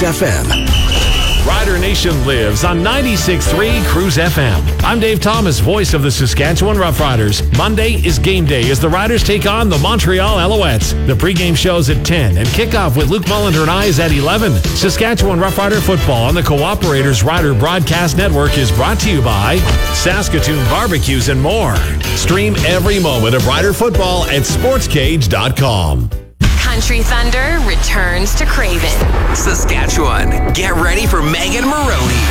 Cruise FM. Rider Nation lives on 96.3 Cruise FM. I'm Dave Thomas, voice of the Saskatchewan Roughriders. Monday is game day as the Riders take on the Montreal Alouettes. The pregame show's at 10 and kickoff with Luke Mullender and I is at 11. Saskatchewan Roughrider football on the Cooperators Rider Broadcast Network is brought to you by Saskatoon Barbecues and more. Stream every moment of Rider football at sportscage.com. Country Thunder returns to Craven. Saskatchewan, get ready for Megan Maroney.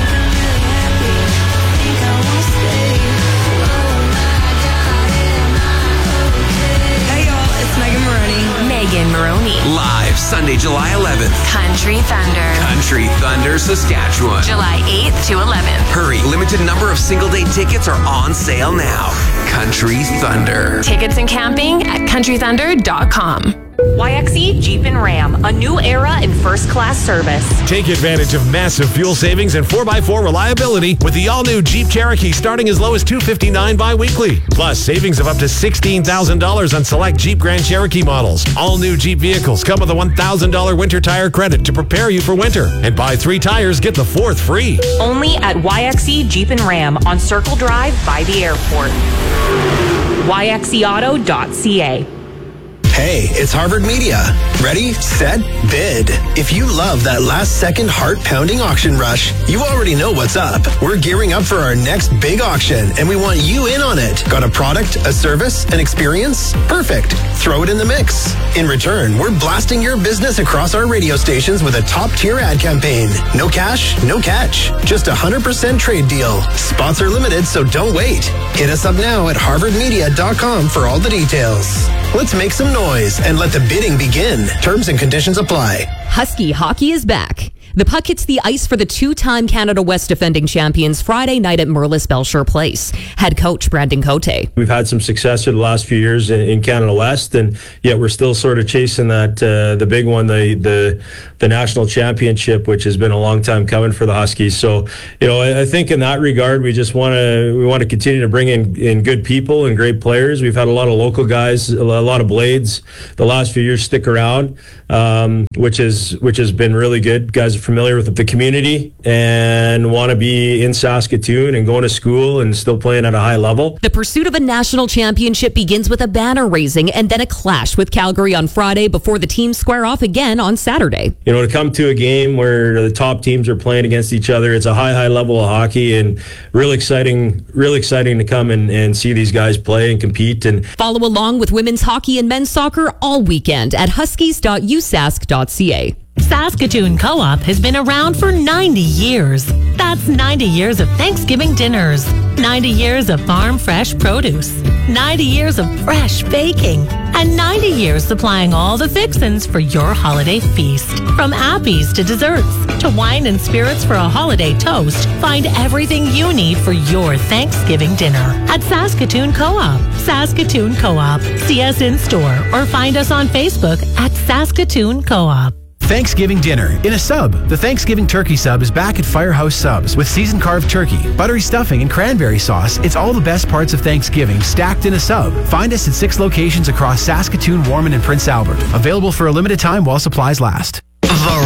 Hey y'all, it's Megan Maroney. Megan Maroney. Live Sunday, July 11th. Country Thunder. Country Thunder, Saskatchewan. July 8th to 11th. Hurry, limited number of single-day tickets are on sale now. Country Thunder. Tickets and camping at countrythunder.com. YXE Jeep and Ram, a new era in first-class service. Take advantage of massive fuel savings and 4x4 reliability with the all-new Jeep Cherokee starting as low as $259 bi-weekly. Plus, savings of up to $16,000 on select Jeep Grand Cherokee models. All new Jeep vehicles come with a $1,000 winter tire credit to prepare you for winter. And buy 3 tires, get the 4th free. Only at YXE Jeep and Ram on Circle Drive by the airport. YXEauto.ca. Hey, it's Harvard Media. Ready, set, bid. If you love that last-second heart-pounding auction rush, you already know what's up. We're gearing up for our next big auction, and we want you in on it. Got a product, a service, an experience? Perfect. Throw it in the mix. In return, we're blasting your business across our radio stations with a top-tier ad campaign. No cash, no catch. Just 100% trade deal. Spots are limited, so don't wait. Hit us up now at harvardmedia.com for all the details. Let's make some noise and let the bidding begin. Terms and conditions apply. Husky hockey is back. The puck hits the ice for the 2-time Canada West defending champions Friday night at Merlis Belcher Place. Head coach Brandon Cote. We've had some success in the last few years in Canada West, and yet we're still sort of chasing that the big one, the national championship, which has been a long time coming for the Huskies. So, I think in that regard, we want to continue to bring in good people and great players. We've had a lot of local guys, a lot of blades the last few years stick around, which has been really good. Guys are familiar with the community and want to be in Saskatoon and going to school and still playing at a high level. The pursuit of a national championship begins with a banner raising and then a clash with Calgary on Friday before the teams square off again on Saturday. To come to a game where the top teams are playing against each other, it's a high level of hockey, and really exciting to come and see these guys play and compete. And follow along with women's hockey and men's soccer all weekend at huskies.usask.ca. Saskatoon Co-op has been around for 90 years. That's 90 years of Thanksgiving dinners, 90 years of farm fresh produce, 90 years of fresh baking, and 90 years supplying all the fixins for your holiday feast. From appies to desserts, to wine and spirits for a holiday toast, find everything you need for your Thanksgiving dinner at Saskatoon Co-op. Saskatoon Co-op. See us in store or find us on Facebook at Saskatoon Co-op. Thanksgiving dinner in a sub. The Thanksgiving turkey sub is back at Firehouse Subs with seasoned carved turkey, buttery stuffing, and cranberry sauce. It's all the best parts of Thanksgiving stacked in a sub. Find us at 6 locations across Saskatoon, Warman, and Prince Albert. Available for a limited time while supplies last.